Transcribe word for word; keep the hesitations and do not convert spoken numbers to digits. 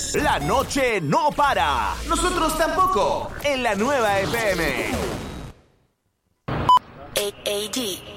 La noche no para. Nosotros tampoco. En la nueva F M. A D